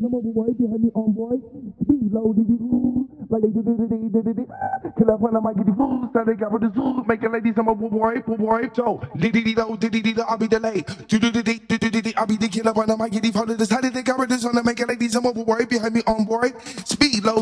I'm boy, behind me on boy. Speed low, did you like they did. Kill up when I might get the food, so they got with the zoo. Make a ladies, I'm a boy. So, diddy, I'll be delayed. I'll be the killer when I might get the food. Decided they got with this on the make a ladies, I'm a boy, behind me on boy. Speed low.